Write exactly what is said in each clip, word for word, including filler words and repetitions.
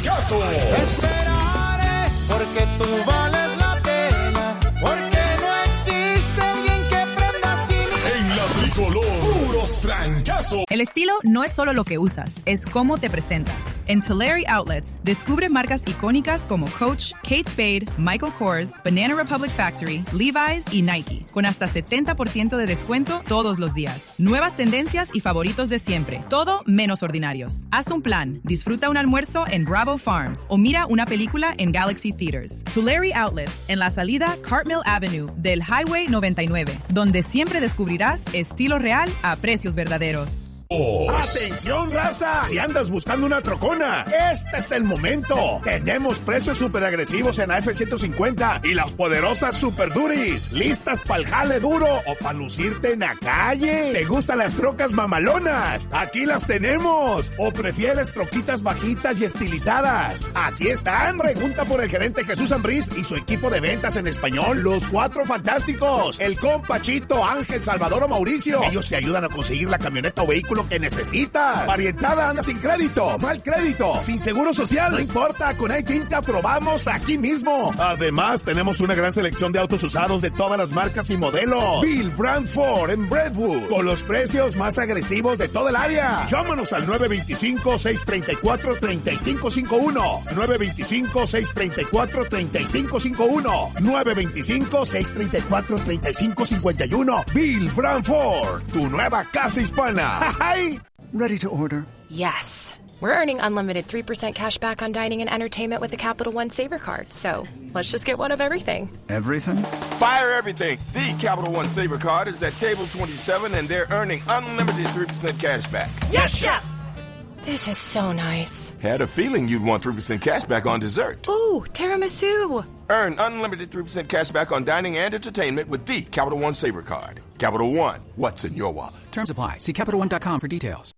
trancazo. Te esperaré porque tú vales la pena, porque no existe alguien que prenda así mi... En la Tricolor, puros trancazos. El estilo no es solo lo que usas, es cómo te presentas. En Tulare Outlets, descubre marcas icónicas como Coach, Kate Spade, Michael Kors, Banana Republic Factory, Levi's y Nike, con hasta setenta por ciento de descuento todos los días. Nuevas tendencias y favoritos de siempre, todo menos ordinarios. Haz un plan, disfruta un almuerzo en Bravo Farms o mira una película en Galaxy Theaters. Tulare Outlets, en la salida Cartmill Avenue del Highway noventa y nueve, donde siempre descubrirás estilo real a precios verdaderos. ¡Atención, raza! Si andas buscando una trocona, este es el momento. Tenemos precios súper agresivos en la F ciento cincuenta y las poderosas Super Duris. ¿Listas para el jale duro o para lucirte en la calle? ¿Te gustan las trocas mamalonas? Aquí las tenemos. ¿O prefieres troquitas bajitas y estilizadas? Aquí están. Pregunta por el gerente Jesús Ambriz y su equipo de ventas en español, los Cuatro Fantásticos, el compa Chito, Ángel, Salvador o Mauricio. Ellos te ayudan a conseguir la camioneta o vehículo que necesitas. Varientada anda sin crédito, mal crédito, sin seguro social. No importa, con iTint te aprobamos aquí mismo. Además, tenemos una gran selección de autos usados de todas las marcas y modelos. Bill Brand Ford en Brentwood, con los precios más agresivos de toda el área. Llámanos al nueve dos cinco, seis tres cuatro, tres cinco cinco uno. nueve dos cinco, seis tres cuatro, tres cinco cinco uno. nueve dos cinco, seis tres cuatro, tres cinco cinco uno. Bill Brand Ford, tu nueva casa hispana. Ready to order? Yes. We're earning unlimited three percent cash back on dining and entertainment with a Capital One Saver card. So let's just get one of everything. Everything? Fire everything. The Capital One Saver card is at table twenty-seven and they're earning unlimited three percent cash back. Yes, Chef! This is so nice. Had a feeling you'd want three percent cash back on dessert. Ooh, tiramisu. Earn unlimited three percent cash back on dining and entertainment with the Capital One Saver card. Capital One, what's in your wallet? Terms apply. See Capital One dot com for details.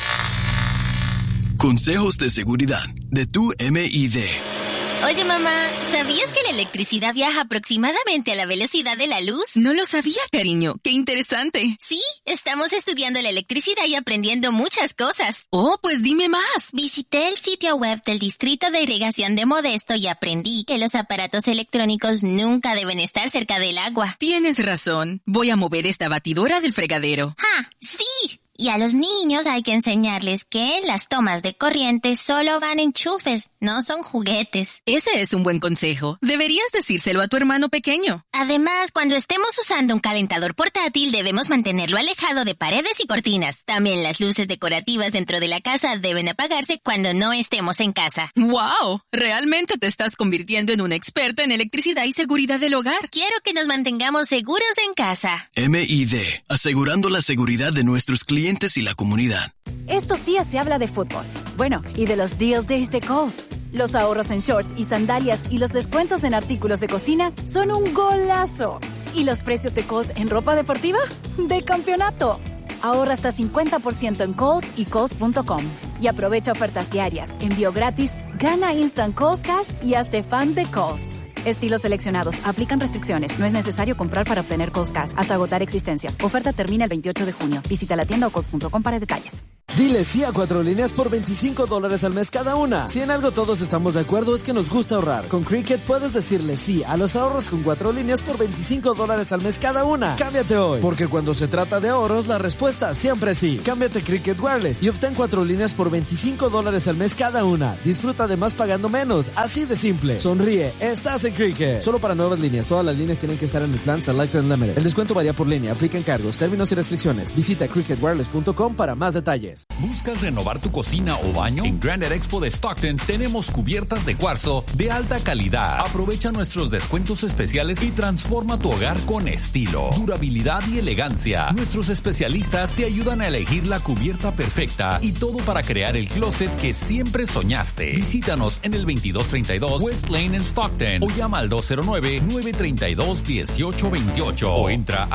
Consejos de seguridad de tu M I D. Oye, mamá, ¿sabías que la electricidad viaja aproximadamente a la velocidad de la luz? No lo sabía, cariño. ¡Qué interesante! Sí, estamos estudiando la electricidad y aprendiendo muchas cosas. Oh, pues dime más. Visité el sitio web del Distrito de Irrigación de Modesto y aprendí que los aparatos electrónicos nunca deben estar cerca del agua. Tienes razón. Voy a mover esta batidora del fregadero. ¡Ah, sí! Y a los niños hay que enseñarles que las tomas de corriente solo van enchufes, no son juguetes. Ese es un buen consejo. Deberías decírselo a tu hermano pequeño. Además, cuando estemos usando un calentador portátil, debemos mantenerlo alejado de paredes y cortinas. También las luces decorativas dentro de la casa deben apagarse cuando no estemos en casa. ¡Wow! Realmente te estás convirtiendo en una experta en electricidad y seguridad del hogar. Quiero que nos mantengamos seguros en casa. M I D, asegurando la seguridad de nuestros clientes y la comunidad. Estos días se habla de fútbol. Bueno, y de los Deal Days de Kohl's. Los ahorros en shorts y sandalias y los descuentos en artículos de cocina son un golazo. ¿Y los precios de Kohl's en ropa deportiva? ¡De campeonato! Ahorra hasta cincuenta por ciento en Kohl's y Kohl's punto com. Y aprovecha ofertas diarias, envío gratis, gana Instant Kohl's Cash y hazte fan de Kohl's. Estilos seleccionados. Aplican restricciones. No es necesario comprar para obtener Kohl's Cash hasta agotar existencias. Oferta termina el veintiocho de junio. Visita la tienda o Kohl's punto com para detalles. Dile sí a Cuatro Líneas por veinticinco dólares al mes cada una. Si en algo todos estamos de acuerdo es que nos gusta ahorrar. Con Cricket puedes decirle sí a los ahorros con Cuatro Líneas por veinticinco dólares al mes cada una. Cámbiate hoy, porque cuando se trata de ahorros, la respuesta siempre es sí. Cámbiate Cricket Wireless y obtén Cuatro Líneas por veinticinco dólares al mes cada una. Disfruta además pagando menos. Así de simple. Sonríe. Estás en Cricket. Solo para nuevas líneas. Todas las líneas tienen que estar en el plan Select Unlimited. El descuento varía por línea. Aplican cargos, términos y restricciones. Visita cricket wireless punto com para más detalles. ¿Buscas renovar tu cocina o baño? En Granite Expo de Stockton tenemos cubiertas de cuarzo de alta calidad. Aprovecha nuestros descuentos especiales y transforma tu hogar con estilo, durabilidad y elegancia. Nuestros especialistas te ayudan a elegir la cubierta perfecta y todo para crear el closet que siempre soñaste. Visítanos en el veintidós treinta y dos West Lane en Stockton o llama al dos cero nueve, nueve tres dos, uno ocho dos ocho o entra